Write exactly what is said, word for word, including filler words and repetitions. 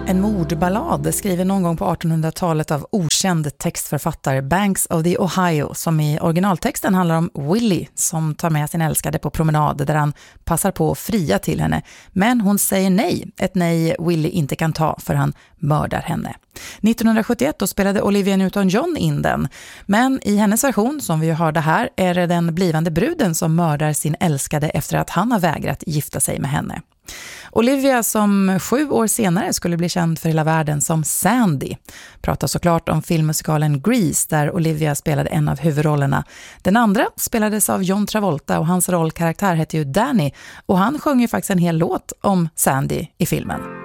En mordballad skriven någon gång på artonhundratalet av okänd textförfattare Banks of the Ohio, som i originaltexten handlar om Willie som tar med sin älskade på promenad där han passar på att fria till henne. Men hon säger nej, ett nej Willie inte kan ta för han mördar henne. nittonhundrasjuttioett då spelade Olivia Newton-John in den, men i hennes version som vi hörde här är det den blivande bruden som mördar sin älskade efter att han har vägrat gifta sig med henne. Olivia, som sju år senare skulle bli känd för hela världen som Sandy, pratar såklart om filmmusikalen Grease där Olivia spelade en av huvudrollerna. Den andra spelades av John Travolta och hans rollkaraktär hette ju Danny, och han sjöng ju faktiskt en hel låt om Sandy i filmen.